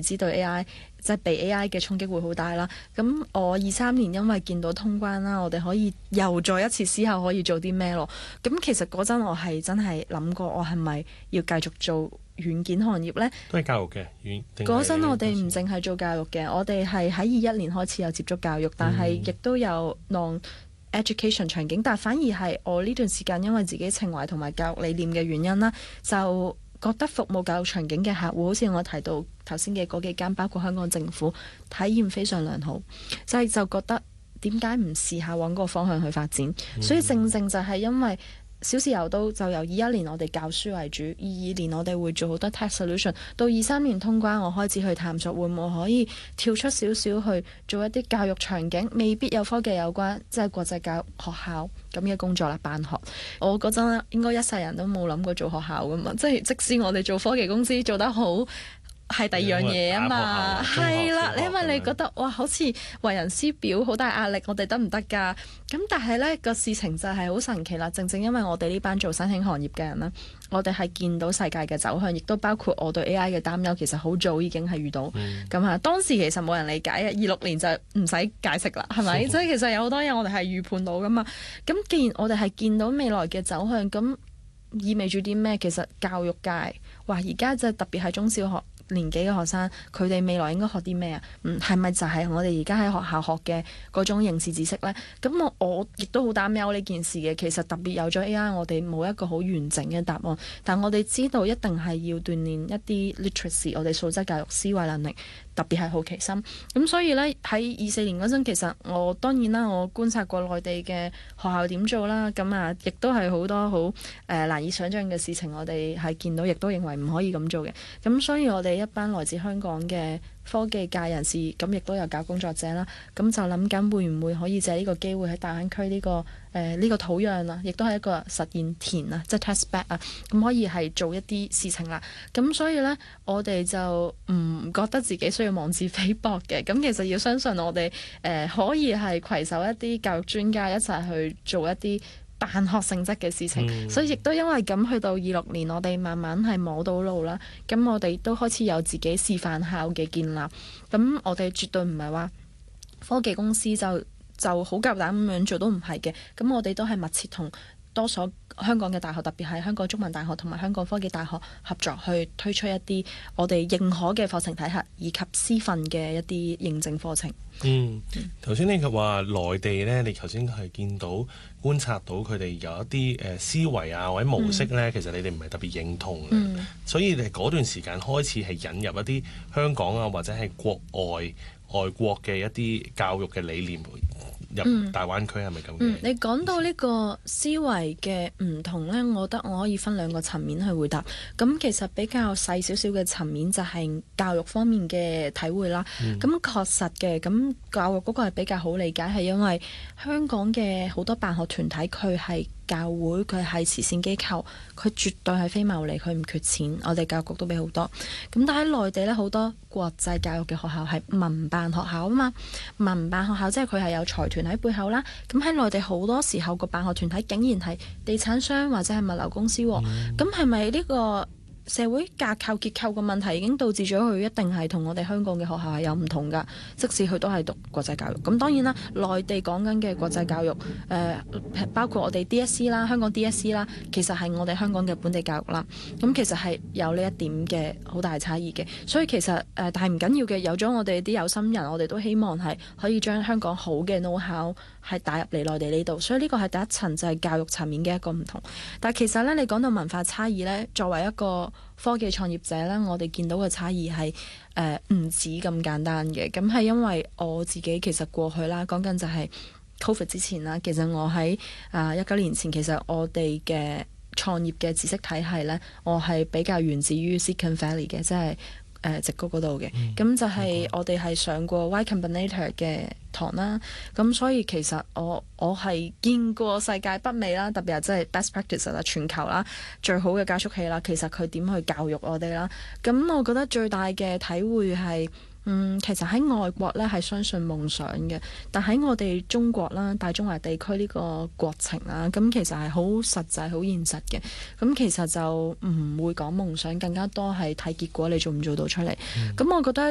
知道 AI 即係被 AI 嘅衝擊會好大啦。咁我23年因為見到通關啦，我哋可以又再一次思考可以做啲咩咯。咁其實嗰陣我係真係諗過，我係咪要繼續做軟件行業呢？ 都係教育嘅嗰陣我哋唔淨係做教育嘅，我哋係喺21年開始有接觸教育，但係亦都有 non-education 場景。但係反而係我呢段時間因為自己情懷同埋教育理念嘅原因啦，就覺得服務教育場景嘅客戶，好似我提到頭先嘅嗰幾間，包括香港政府，體驗非常良好，就覺得點解唔試下往嗰個方向去發展？所以正正就係因為小試牛刀，就由21年我哋教書為主，22年我哋會做好多 tech solution， 到23年通關，我開始去探索會唔會可以跳出少少去做一啲教育場景，未必有科技有關，即係國際教育學校咁嘅工作啦，辦學。我嗰陣應該一世人都冇諗過做學校噶嘛，即係即使我哋做科技公司做得好，係第二樣嘢啊嘛，係啦，因為你覺得哇，好似為人師表好大壓力，我哋得唔得㗎？咁但係呢個事情就係好神奇啦，正正因為我哋呢班做新興行業嘅人啦，我哋係見到世界嘅走向，亦都包括我對 AI 嘅擔憂，其實好早已經係遇到。咁啊，當時其實冇人理解嘅，26年就唔使解釋啦，係咪？即係其實有好多嘢我哋係預判到㗎嘛。咁既然我哋係見到未來嘅走向，咁意味住啲咩？其實教育界話而家就特別係中小學年紀嘅學生，佢哋未來應該學啲咩啊？係咪就係我哋而家喺學校學嘅嗰種應試知識呢？咁我亦都好擔憂呢件事嘅。其實特別有咗 AI，我哋冇一個好完整嘅答案，但我哋知道一定係要鍛鍊一啲 literacy， 我哋素質教育思維能力，特別係好奇心。咁所以呢，喺24年嗰陣，其實我當然啦，我觀察過內地嘅學校點做啦。咁啊，亦都係好多好難以想像嘅事情，我哋係見到，亦都認為唔可以咁做嘅。咁所以我哋一班來自香港嘅科技界人士，咁亦都有教工作者啦，咁就諗緊會唔會可以借呢個機會喺大灣區呢個土壤啊，亦都係一個實驗田啊，即係 test bed 啊，咁可以係做一啲事情啦。咁所以呢，我哋就唔覺得自己需要妄自菲薄嘅。咁其實要相信我哋可以係攜手一啲教育專家一齊去做一啲辦學性質嘅事情，所以亦都因為咁，去到26年，我哋慢慢係摸到路啦。咁我哋都開始有自己示範校嘅建立。咁我哋絕對唔係話科技公司就好夠膽咁樣做，都唔係嘅。咁我哋都係密切同多所香港嘅大學，特別係香港中文大學同埋香港科技大學合作，去推出一啲我哋認可嘅課程體系，以及師訓嘅一啲認證課程。 頭先你話內地呢，你頭先係見到觀察到佢哋有一啲思維啊或者模式呢，其實你哋唔係特別認同嘅，所以你嗰段時間開始係引入一啲香港啊或者係國外國嘅一啲教育嘅理念入大灣區，係咪咁嘅？ 你講到呢個思維嘅唔同呢，我覺得我可以分兩個層面去回答。咁其實比較細少少嘅層面就係教育方面嘅體會啦。咁確實嘅，咁教育嗰個係比較好理解，係因為香港嘅好多辦學團體佢係教會，佢係慈善機構，佢絕對係非牟利，佢唔缺錢，我哋教育局都俾好多。咁但喺內地呢，好多國際教育嘅學校係民辦學校啊嘛，民辦學校即係佢係有財團喺背後啦。咁喺內地好多時候個辦學團體竟然係地產商或者係物流公司，咁係咪呢個社會架構結構嘅問題已經導致咗佢一定係同我哋香港嘅學校係有唔同㗎？即使佢都係讀國際教育，咁當然啦，內地講緊嘅國際教育，包括我哋 DSE 啦，香港 DSE 啦，其實係我哋香港嘅本地教育啦。咁其實係有呢一點嘅好大差異嘅。所以其實但係唔緊要嘅，有咗我哋啲有心人，我哋都希望係可以將香港好嘅 know-how 係帶入嚟內地呢度。所以呢個係第一層，就係教育層面嘅一個唔同。但係其實呢，你講到文化差異呢，作為一個科技創業者咧，我哋見到嘅差異係唔止咁簡單嘅。咁係因為我自己其實過去啦，講緊就係 COVID 之前啦。其實我喺19年前，其實我哋嘅創業嘅知識體系咧，我係比較源自於 Silicon Valley 嘅，即係矽谷嗰度嘅。咁就係我哋係上過 Y Combinator 嘅堂啦。咁所以其實我係見過世界北美啦，特別係即係 best practice 啦，全球啦最好嘅加速器啦。其實佢點去教育我哋啦？咁我覺得最大嘅體會係其實喺外國咧係相信夢想嘅，但喺我哋中國啦、大中華地區呢個國情啦，咁其實係好實際、好現實嘅。咁其實就唔會講夢想，更加多係睇結果，你做唔做到出嚟。咁我覺得